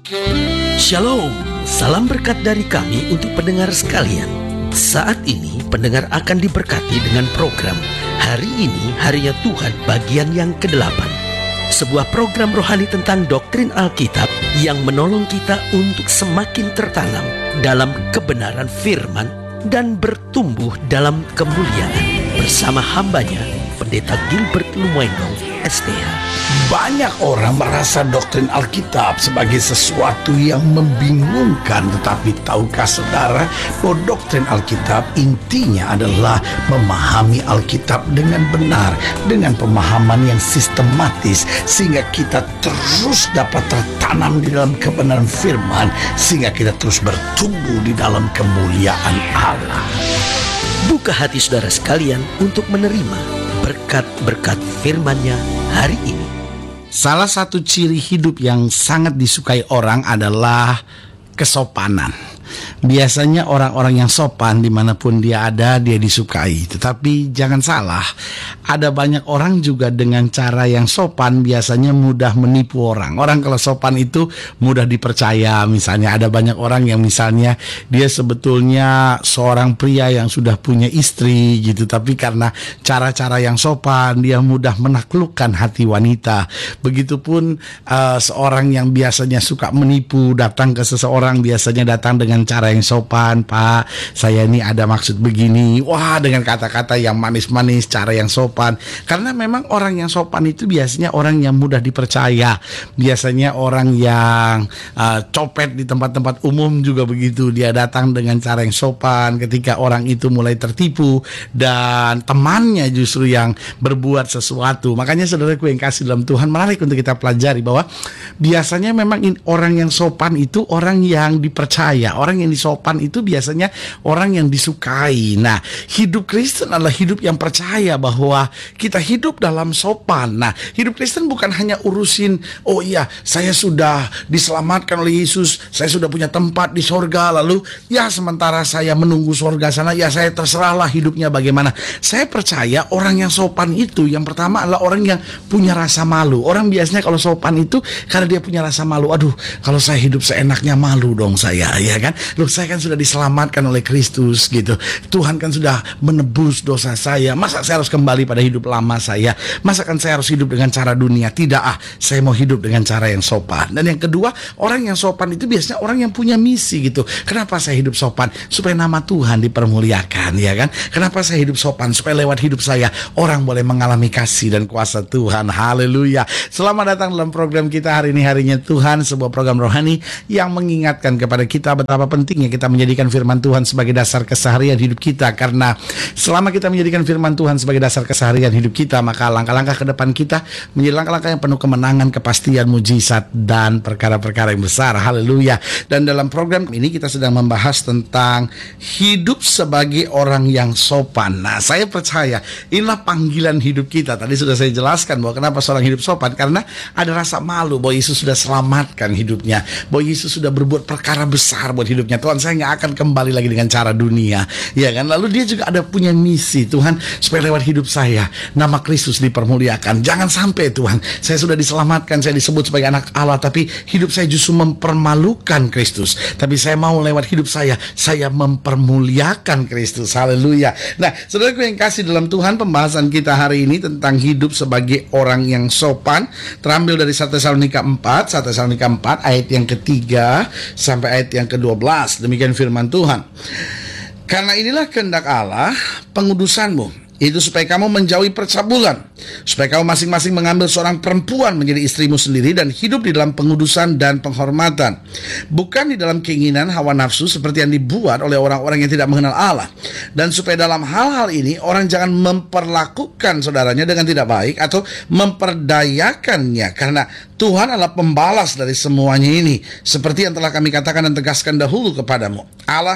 Shalom, salam berkat dari kami untuk pendengar sekalian. Saat ini pendengar akan diberkati dengan program Hari Ini Harinya Tuhan bagian yang ke-8. Sebuah program rohani tentang doktrin Alkitab yang menolong kita untuk semakin tertanam dalam kebenaran firman dan bertumbuh dalam kemuliaan. Bersama hambanya, Pendeta Gilbert Lumwendong, STH. Banyak orang merasa doktrin Alkitab sebagai sesuatu yang membingungkan. Tetapi tahukah saudara bahwa doktrin Alkitab intinya adalah memahami Alkitab dengan benar, dengan pemahaman yang sistematis, sehingga kita terus dapat tertanam di dalam kebenaran firman, sehingga kita terus bertumbuh di dalam kemuliaan Allah. Buka hati saudara sekalian untuk menerima berkat-berkat firman-Nya hari ini. Salah satu ciri hidup yang sangat disukai orang adalah kesopanan. Biasanya orang-orang yang sopan dimanapun dia ada, dia disukai. Tetapi jangan salah, ada banyak orang juga dengan cara yang sopan biasanya mudah menipu orang. Orang kalau sopan itu mudah dipercaya. Misalnya ada banyak orang yang misalnya dia sebetulnya seorang pria yang sudah punya istri gitu, tapi karena cara-cara yang sopan dia mudah menaklukkan hati wanita. Begitupun seorang yang biasanya suka menipu, datang ke seseorang biasanya datang dengan cara yang sopan. Pak, saya ini ada maksud begini. Wah, dengan kata-kata yang manis-manis, cara yang sopan. Karena memang orang yang sopan itu biasanya orang yang mudah dipercaya. Biasanya orang yang copet di tempat-tempat umum juga begitu. Dia datang dengan cara yang sopan. Ketika orang itu mulai tertipu dan temannya justru yang berbuat sesuatu. Makanya saudaraku yang kasih dalam Tuhan, menarik untuk kita pelajari bahwa biasanya memang orang yang sopan itu orang yang dipercaya. Orang yang disopan itu biasanya orang yang disukai. Nah, hidup Kristen adalah hidup yang percaya bahwa kita hidup dalam sopan. Nah, hidup Kristen bukan hanya urusin, oh iya, saya sudah diselamatkan oleh Yesus, saya sudah punya tempat di sorga, lalu ya sementara saya menunggu sorga sana, ya saya terserahlah hidupnya bagaimana. Saya percaya orang yang sopan itu yang pertama adalah orang yang punya rasa malu. Orang biasanya kalau sopan itu karena dia punya rasa malu. Aduh, kalau saya hidup seenaknya malu dong saya, ya kan? Loh, saya kan sudah diselamatkan oleh Kristus gitu. Tuhan kan sudah menebus dosa saya. Masa saya harus kembali pada hidup lama saya? Masa kan saya harus hidup dengan cara dunia? Tidak, saya mau hidup dengan cara yang sopan. Dan yang kedua, orang yang sopan itu biasanya orang yang punya misi gitu. Kenapa saya hidup sopan? Supaya nama Tuhan dipermuliakan, ya kan? Kenapa saya hidup sopan? Supaya lewat hidup saya orang boleh mengalami kasih dan kuasa Tuhan. Haleluya. Selamat datang dalam program kita hari ini, Harinya Tuhan, sebuah program rohani yang mengingatkan kepada kita betapa pentingnya kita menjadikan firman Tuhan sebagai dasar keseharian hidup kita. Karena selama kita menjadikan firman Tuhan sebagai dasar keseharian hidup kita, maka langkah-langkah ke depan kita menjadi langkah-langkah yang penuh kemenangan, kepastian, mujizat, dan perkara-perkara yang besar. Haleluya. Dan dalam program ini kita sedang membahas tentang hidup sebagai orang yang sopan. Nah, saya percaya inilah panggilan hidup kita. Tadi sudah saya jelaskan bahwa kenapa seorang hidup sopan, karena ada rasa malu bahwa Yesus sudah selamatkan hidupnya, bahwa Yesus sudah berbuat perkara besar buat hidupnya. Tuhan, saya nggak akan kembali lagi dengan cara dunia, ya kan? Lalu dia juga ada punya misi, Tuhan, supaya lewat hidup saya nama Kristus dipermuliakan. Jangan sampai Tuhan, saya sudah diselamatkan, saya disebut sebagai anak Allah, tapi hidup saya justru mempermalukan Kristus. Tapi saya mau lewat hidup saya mempermuliakan Kristus. Haleluya. Nah, saudaraku yang kasih dalam Tuhan, pembahasan kita hari ini tentang hidup sebagai orang yang sopan terambil dari 1 Tesalonika 4 ayat yang ketiga sampai ayat yang ke-12. Demikian firman Tuhan. Karena inilah kehendak Allah pengudusanmu, itu supaya kamu menjauhi percabulan, supaya kamu masing-masing mengambil seorang perempuan menjadi istrimu sendiri dan hidup di dalam pengudusan dan penghormatan, bukan di dalam keinginan hawa nafsu seperti yang dibuat oleh orang-orang yang tidak mengenal Allah. Dan supaya dalam hal-hal ini orang jangan memperlakukan saudaranya dengan tidak baik atau memperdayakannya, karena Tuhan adalah pembalas dari semuanya ini, seperti yang telah kami katakan dan tegaskan dahulu kepadamu. Allah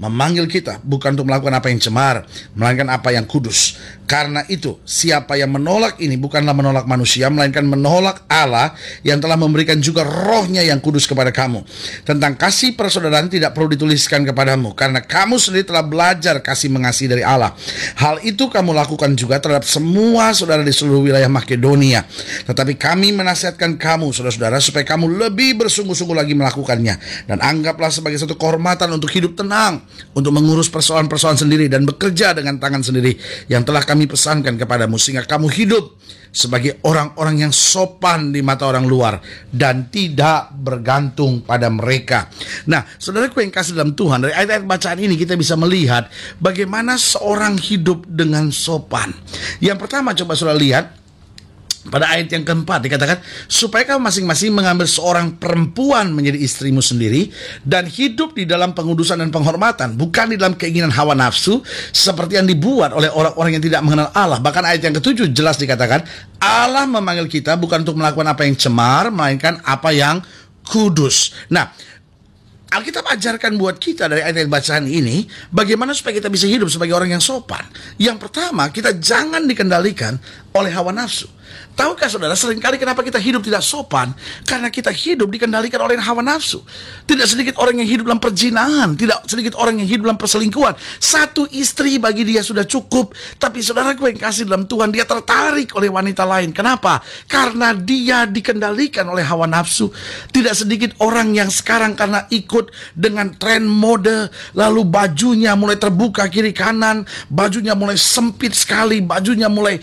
memanggil kita bukan untuk melakukan apa yang cemar, melainkan apa yang kudus. Karena itu, siapa yang menolak ini bukanlah menolak manusia, melainkan menolak Allah yang telah memberikan juga rohnya yang kudus kepada kamu. Tentang kasih persaudaraan tidak perlu dituliskan kepadamu, karena kamu sendiri telah belajar kasih mengasihi dari Allah. Hal itu kamu lakukan juga terhadap semua saudara di seluruh wilayah Makedonia. Tetapi kami menasihatkan kamu, saudara-saudara, supaya kamu lebih bersungguh-sungguh lagi melakukannya. Dan anggaplah sebagai satu kehormatan untuk hidup tenang, untuk mengurus persoalan-persoalan sendiri dan bekerja dengan tangan sendiri yang telah kami pesankan kepadamu, sehingga kamu hidup sebagai orang-orang yang sopan di mata orang luar dan tidak bergantung pada mereka. Nah, saudaraku yang kasih dalam Tuhan, dari ayat-ayat bacaan ini kita bisa melihat bagaimana seorang hidup dengan sopan. Yang pertama, coba saudara lihat pada ayat yang keempat dikatakan, supaya kamu masing-masing mengambil seorang perempuan menjadi istrimu sendiri dan hidup di dalam pengudusan dan penghormatan, bukan di dalam keinginan hawa nafsu seperti yang dibuat oleh orang-orang yang tidak mengenal Allah. Bahkan ayat yang ketujuh jelas dikatakan, Allah memanggil kita bukan untuk melakukan apa yang cemar, melainkan apa yang kudus. Nah, Alkitab ajarkan buat kita dari ayat bacaan ini bagaimana supaya kita bisa hidup sebagai orang yang sopan. Yang pertama, kita jangan dikendalikan oleh hawa nafsu. Tahukah saudara, seringkali kenapa kita hidup tidak sopan? Karena kita hidup dikendalikan oleh hawa nafsu. Tidak sedikit orang yang hidup dalam perzinahan, tidak sedikit orang yang hidup dalam perselingkuhan. Satu istri bagi dia sudah cukup. Tapi saudaraku yang kasih dalam Tuhan, dia tertarik oleh wanita lain. Kenapa? Karena dia dikendalikan oleh hawa nafsu. Tidak sedikit orang yang sekarang karena ikut dengan tren mode, lalu bajunya mulai terbuka kiri kanan, bajunya mulai sempit sekali, bajunya mulai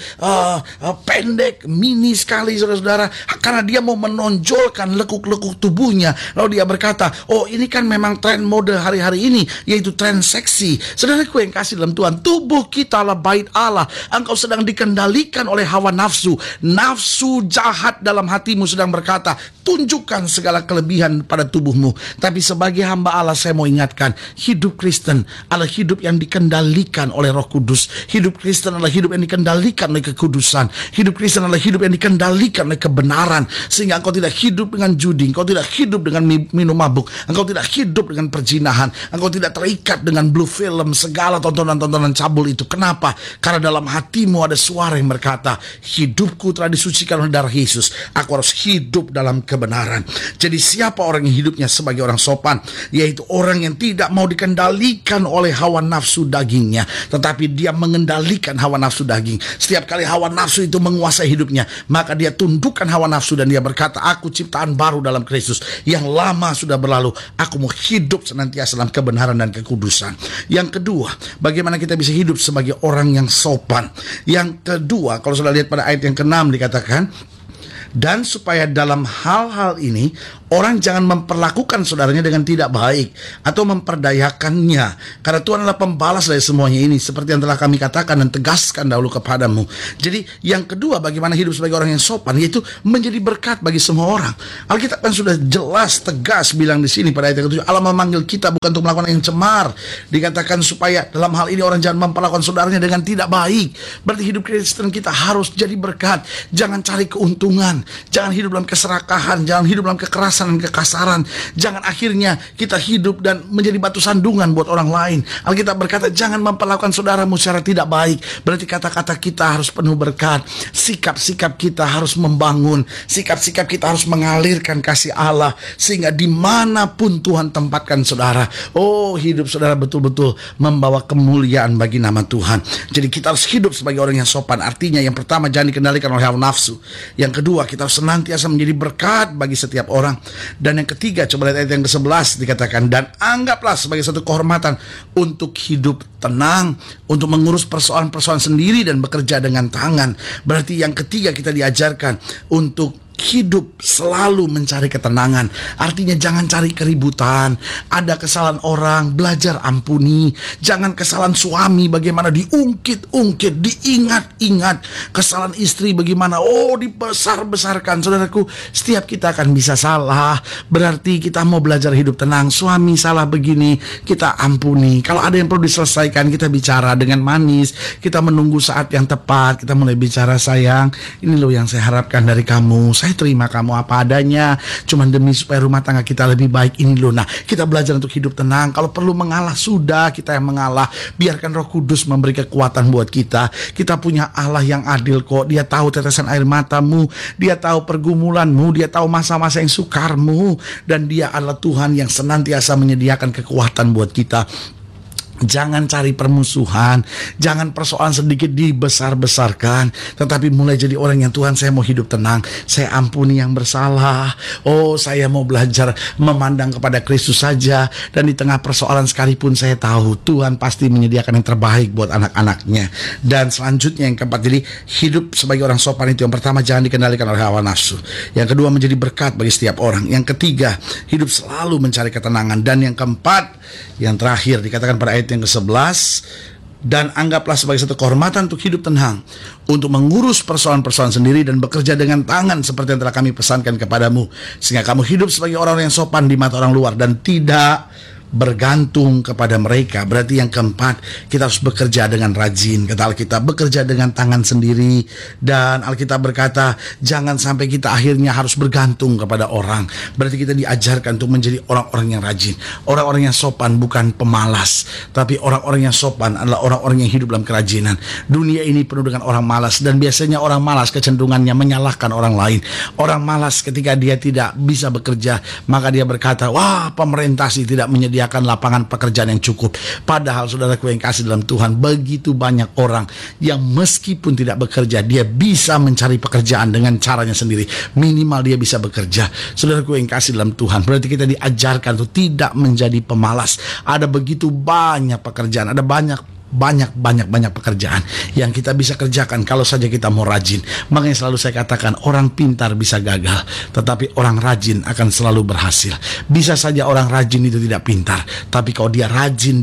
pendek, mini sekali, saudara-saudara, karena dia mau menonjolkan lekuk-lekuk tubuhnya. Lalu dia berkata, oh ini kan memang tren mode hari-hari ini, yaitu tren seksi. Saudaraku yang kasih dalam Tuhan, tubuh kita adalah bait Allah. Engkau sedang dikendalikan oleh hawa nafsu. Nafsu jahat dalam hatimu sedang berkata, tunjukkan segala kelebihan pada tubuhmu. Tapi sebagai hamba Allah, saya mau ingatkan, hidup Kristen adalah hidup yang dikendalikan oleh Roh Kudus. Hidup Kristen adalah hidup yang dikendalikan oleh kekudusan. Hidup Kristen adalah hidup yang dikendalikan oleh kebenaran, sehingga engkau tidak hidup dengan judi, engkau tidak hidup dengan minum mabuk, engkau tidak hidup dengan perzinahan, engkau tidak terikat dengan blue film, segala tontonan-tontonan cabul itu. Kenapa? Karena dalam hatimu ada suara yang berkata, hidupku telah disucikan oleh darah Yesus, aku harus hidup dalam kebenaran. Jadi siapa orang yang hidupnya sebagai orang sopan? Yaitu orang yang tidak mau dikendalikan oleh hawa nafsu dagingnya, tetapi dia mengendalikan hawa nafsu daging. Setiap kali hawa nafsu itu menguasai hidupnya, maka dia tundukkan hawa nafsu dan dia berkata, aku ciptaan baru dalam Kristus, yang lama sudah berlalu, aku mau hidup senantiasa dalam kebenaran dan kekudusan. Yang kedua, bagaimana kita bisa hidup sebagai orang yang sopan. Yang kedua, kalau sudah lihat pada ayat yang ke-6 dikatakan, dan supaya dalam hal-hal ini orang jangan memperlakukan saudaranya dengan tidak baik atau memperdayakannya, karena Tuhan adalah pembalas dari semuanya ini, seperti yang telah kami katakan dan tegaskan dahulu kepadamu. Jadi yang kedua, bagaimana hidup sebagai orang yang sopan, yaitu menjadi berkat bagi semua orang. Alkitab kan sudah jelas tegas bilang di sini pada ayat yang ke-7, Allah memanggil kita bukan untuk melakukan yang cemar. Dikatakan supaya dalam hal ini orang jangan memperlakukan saudaranya dengan tidak baik. Berarti hidup Kristen kita harus jadi berkat, jangan cari keuntungan, jangan hidup dalam keserakahan, jangan hidup dalam kekerasan dan kekasaran. Jangan akhirnya kita hidup dan menjadi batu sandungan buat orang lain. Alkitab berkata, jangan memperlakukan saudaramu secara tidak baik. Berarti kata-kata kita harus penuh berkat, sikap-sikap kita harus membangun, sikap-sikap kita harus mengalirkan kasih Allah, sehingga dimanapun Tuhan tempatkan saudara, oh hidup saudara betul-betul membawa kemuliaan bagi nama Tuhan. Jadi kita harus hidup sebagai orang yang sopan. Artinya yang pertama, jangan dikendalikan oleh hawa nafsu. Yang kedua, kita harus senantiasa menjadi berkat bagi setiap orang. Dan yang ketiga, coba lihat ayat yang ke-11 dikatakan, dan anggaplah sebagai satu kehormatan untuk hidup tenang, untuk mengurus persoalan-persoalan sendiri dan bekerja dengan tangan. Berarti yang ketiga, kita diajarkan untuk hidup selalu mencari ketenangan. Artinya jangan cari keributan. Ada kesalahan orang, belajar ampuni. Jangan kesalahan suami bagaimana diungkit-ungkit, diingat-ingat. Kesalahan istri bagaimana, oh dibesar-besarkan. Saudaraku, setiap kita akan bisa salah. Berarti kita mau belajar hidup tenang. Suami salah begini, kita ampuni. Kalau ada yang perlu diselesaikan, kita bicara dengan manis. Kita menunggu saat yang tepat. Kita mulai bicara, sayang, ini loh yang saya harapkan dari kamu. Saya saya terima kamu apa adanya, cuman demi supaya rumah tangga kita lebih baik ini loh. Nah, kita belajar untuk hidup tenang. Kalau perlu mengalah, sudah kita yang mengalah. Biarkan Roh Kudus memberi kekuatan buat kita. Kita punya Allah yang adil kok. Dia tahu tetesan air matamu, Dia tahu pergumulanmu, Dia tahu masa-masa yang sukarmu, dan Dia adalah Tuhan yang senantiasa menyediakan kekuatan buat kita. Jangan cari permusuhan, jangan persoalan sedikit dibesar-besarkan, tetapi mulai jadi orang yang, Tuhan saya mau hidup tenang, saya ampuni yang bersalah, saya mau belajar memandang kepada Kristus saja, dan di tengah persoalan sekalipun saya tahu Tuhan pasti menyediakan yang terbaik buat anak-anaknya. Dan selanjutnya yang keempat, jadi hidup sebagai orang sopan itu, yang pertama jangan dikendalikan oleh hawa nafsu, yang kedua menjadi berkat bagi setiap orang, yang ketiga hidup selalu mencari ketenangan, dan yang keempat, yang terakhir dikatakan pada ayat yang ke-11, dan anggaplah sebagai satu kehormatan untuk hidup tenang, untuk mengurus persoalan-persoalan sendiri dan bekerja dengan tangan seperti yang telah kami pesankan kepadamu, sehingga kamu hidup sebagai orang yang sopan di mata orang luar dan tidak bergantung kepada mereka. Berarti yang keempat, kita harus bekerja dengan rajin. Kata Alkitab, bekerja dengan tangan sendiri. Dan Alkitab berkata, jangan sampai kita akhirnya harus bergantung kepada orang. Berarti kita diajarkan untuk menjadi orang-orang yang rajin, orang-orang yang sopan, bukan pemalas. Tapi orang-orang yang sopan adalah orang-orang yang hidup dalam kerajinan. Dunia ini penuh dengan orang malas, dan biasanya orang malas kecenderungannya menyalahkan orang lain. Orang malas ketika dia tidak bisa bekerja, maka dia berkata, wah, pemerintah sih tidak menyediakan lapangan pekerjaan yang cukup. Padahal saudaraku yang kasih dalam Tuhan, begitu banyak orang yang meskipun tidak bekerja, dia bisa mencari pekerjaan dengan caranya sendiri. Minimal dia bisa bekerja. Saudaraku yang kasih dalam Tuhan, berarti kita diajarkan untuk tidak menjadi pemalas. Ada begitu banyak pekerjaan, ada banyak pekerjaan yang kita bisa kerjakan kalau saja kita mau rajin. Makanya selalu saya katakan, orang pintar bisa gagal, tetapi orang rajin akan selalu berhasil. Bisa saja orang rajin itu tidak pintar, tapi kalau dia rajin,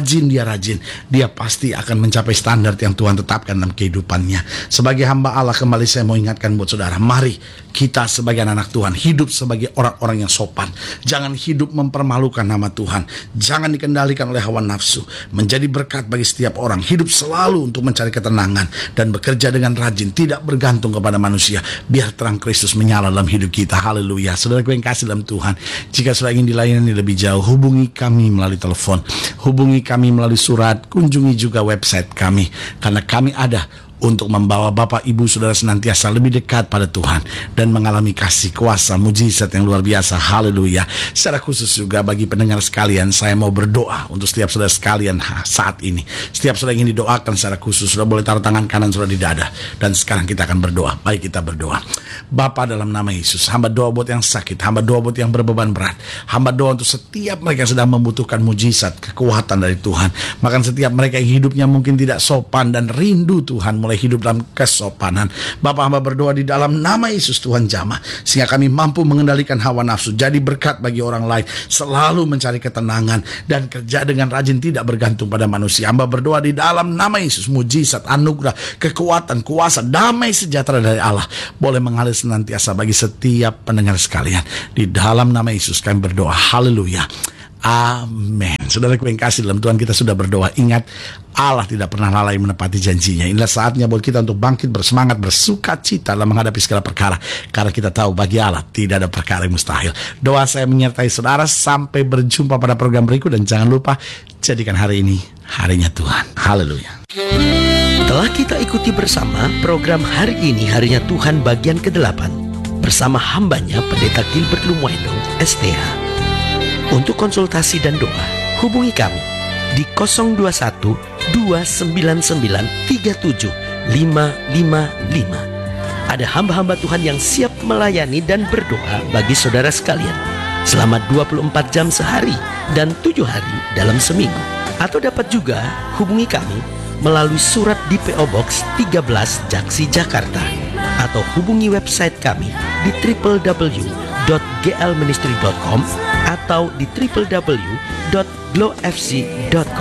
dia pasti akan mencapai standar yang Tuhan tetapkan dalam kehidupannya. Sebagai hamba Allah, kembali saya mau ingatkan buat saudara, mari kita sebagai anak Tuhan hidup sebagai orang-orang yang sopan. Jangan hidup mempermalukan nama Tuhan. Jangan dikendalikan oleh hawa nafsu. Menjadi berkat bagi setiap orang, hidup selalu untuk mencari ketenangan dan bekerja dengan rajin, tidak bergantung kepada manusia. Biar terang Kristus menyala dalam hidup kita. Haleluya. Saudaraku yang kasih dalam Tuhan, jika saudara ingin dilayani lebih jauh, hubungi kami melalui telepon, hubungi kami melalui surat, kunjungi juga website kami, karena kami ada untuk membawa Bapak Ibu Saudara senantiasa lebih dekat pada Tuhan dan mengalami kasih kuasa mujizat yang luar biasa. Haleluya. Secara khusus juga bagi pendengar sekalian, saya mau berdoa untuk setiap saudara sekalian saat ini. Setiap saudara ingin didoakan secara khusus, saudara boleh taruh tangan kanan saudara di dada, dan sekarang kita akan berdoa. Baik, kita berdoa. Bapa, dalam nama Yesus, hamba doa buat yang sakit, hamba doa buat yang berbeban berat, hamba doa untuk setiap mereka yang sedang membutuhkan mujizat, kekuatan dari Tuhan. Bahkan setiap mereka yang hidupnya mungkin tidak sopan dan rindu Tuhan mulai hidup dalam kesopanan. Bapa, hamba berdoa di dalam nama Yesus, Tuhan jamah, sehingga kami mampu mengendalikan hawa nafsu, jadi berkat bagi orang lain, selalu mencari ketenangan dan kerja dengan rajin, tidak bergantung pada manusia. Hamba berdoa di dalam nama Yesus, mujizat, anugerah, kekuatan, kuasa, damai sejahtera dari Allah boleh mengalir senantiasa bagi setiap pendengar sekalian. Di dalam nama Yesus kami berdoa. Haleluya. Amin. Saudaraku yang kasih dalam Tuhan, kita sudah berdoa. Ingat, Allah tidak pernah lalai menepati janjinya. Inilah saatnya buat kita untuk bangkit, bersemangat, bersuka cita dalam menghadapi segala perkara, karena kita tahu bagi Allah tidak ada perkara yang mustahil. Doa saya menyertai saudara. Sampai berjumpa pada program berikut, dan jangan lupa jadikan hari ini harinya Tuhan. Haleluya. Telah kita ikuti bersama program Hari Ini Harinya Tuhan bagian ke-8 bersama hambanya Pendeta Gilbert Lumwendong STH. Untuk konsultasi dan doa, hubungi kami di 021 299 37 555. Ada hamba-hamba Tuhan yang siap melayani dan berdoa bagi saudara sekalian selama 24 jam sehari dan 7 hari dalam seminggu. Atau dapat juga hubungi kami melalui surat di PO Box 13 Jaksi, Jakarta, atau hubungi website kami di www.glministry.com atau di www.glowfc.com.